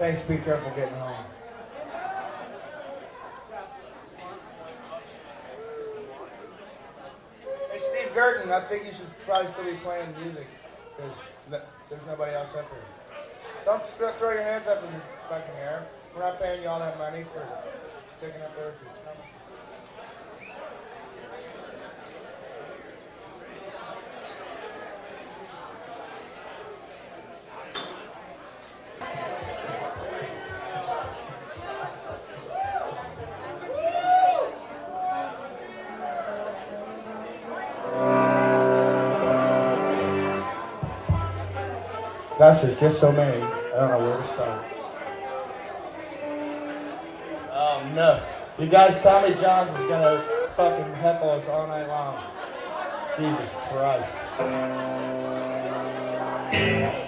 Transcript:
Thanks, be careful getting home. Hey, Steve Gurton, I think you should probably still be playing music, because there's nobody else up here. Don't throw your hands up in the fucking air. We're not paying you all that money for sticking up there with your tongue. Gosh, there's just so many. I don't know where to start. Oh no. You guys, Tommy Johns is gonna fucking heckle us all night long. Jesus Christ.